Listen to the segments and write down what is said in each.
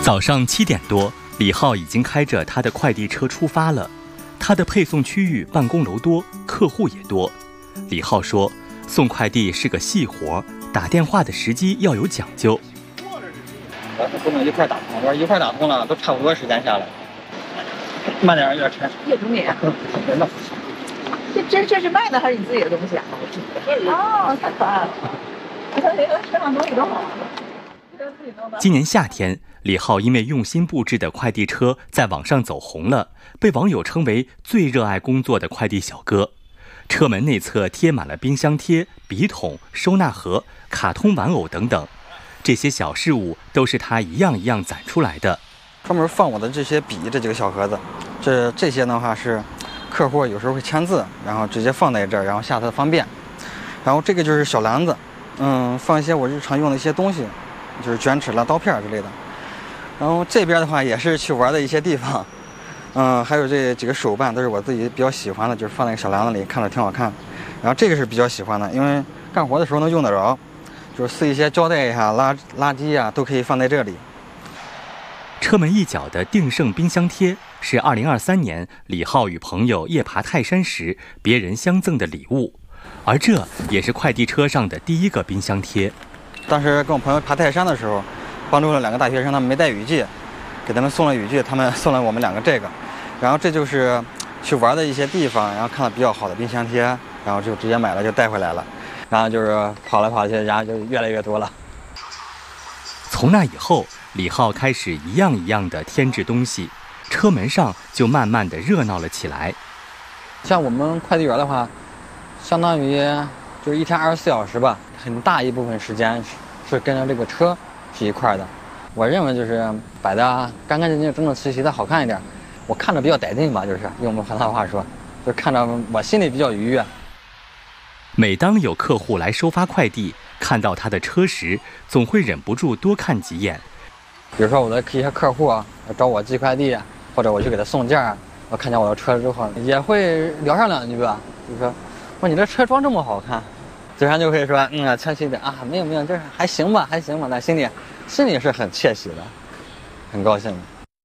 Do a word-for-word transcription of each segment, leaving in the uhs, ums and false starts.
早上七点多，李浩已经开着他的快递车出发了。他的配送区域办公楼多，客户也多。李浩说，送快递是个细活，打电话的时机要有讲究。 我是不能一块打通，我说一块打通了，都差不多时间下来。慢点，有点沉。 叶总理，这这这是卖的还是你自己的东西啊？哦，太可爱了！我看这个车上东西都好。 今年夏天，李浩因为用心布置的快递车在网上走红了，被网友称为最热爱工作的快递小哥。车门内侧贴满了冰箱贴、笔筒、收纳盒、卡通玩偶等等，这些小事物都是他一样一样攒出来的。 专门放我的这些笔，这几个小盒子，这这些的话是客户有时候会签字，然后直接放在这儿，然后下次方便。然后这个就是小篮子，嗯，放一些我日常用的一些东西，就是卷尺了、刀片之类的。然后这边的话也是去玩的一些地方，嗯，还有这几个手办都是我自己比较喜欢的，就是放在小篮子里，看着挺好看。然后这个是比较喜欢的，因为干活的时候能用得着，就是撕一些胶带呀、垃垃圾呀都可以放在这里。 车门一角的定胜冰箱贴是二零二三年李浩与朋友夜爬泰山时别人相赠的礼物，而这也是快递车上的第一个冰箱贴。 当时跟我朋友爬泰山的时候，帮助了两个大学生，他们没带雨具，给他们送了雨具，他们送了我们两个这个。然后这就是去玩的一些地方，然后看到比较好的冰箱贴，然后就直接买了就带回来了。然后就是跑来跑去，然后就越来越多了。 从那以后，李浩开始一样一样的添置东西，车门上就慢慢的热闹了起来。 像我们快递员的话，相当于就是一天二十四小时吧，很大一部分时间是跟着这个车是一块的。我认为就是摆的干干净净、整整齐齐的，好看一点。我看着比较得劲吧，就是用我们河南话说，就看着我心里比较愉悦。 每当有客户来收发快递，看到他的车时，总会忍不住多看几眼。 比如说我的一些客户啊，找我寄快递，或者我去给他送件，我看见我的车之后，也会聊上两句吧，就说：“哇，你这车装这么好看。”嘴上就会说：“嗯，谦虚点啊，没有没有，就是还行吧，还行吧。”但心里心里是很窃喜的，很高兴的。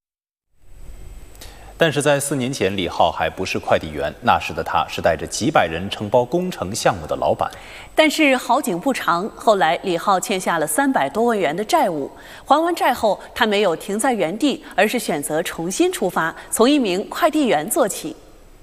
但是在四年前，李浩还不是快递员，那时的他是带着几百人承包工程项目的老板。 但是好景不长，后来李浩欠下了三百多万元的债务。还完债后，他没有停在原地，而是选择重新出发，从一名快递员做起。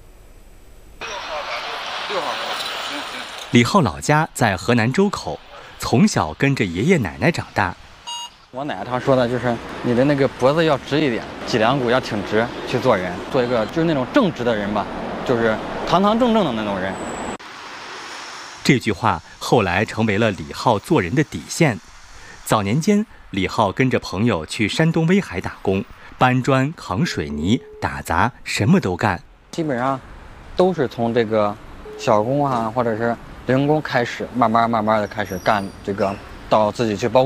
李浩老家在河南周口，从小跟着爷爷奶奶长大。 我奶奶她说的就是你的那个脖子要直一点，脊梁骨要挺直，去做人，做一个就是那种正直的人吧，就是堂堂正正的那种人。 这句话后来成为了李浩做人的底线。早年间，李浩跟着朋友去山东威海打工，搬砖、扛水泥、打杂，什么都干。 基本上都是从这个小工啊，或者是零工开始，慢慢慢慢的开始干这个，到自己去包。